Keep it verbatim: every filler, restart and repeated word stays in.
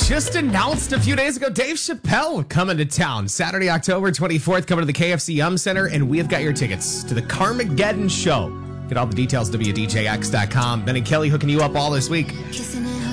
just announced a few days ago, Dave Chappelle coming to town. Saturday, October twenty-fourth, coming to the K F C Yum Center, and we have got your tickets to the Carmageddon Show. Get all the details at W D J X dot com. Ben and Kelly hooking you up all this week.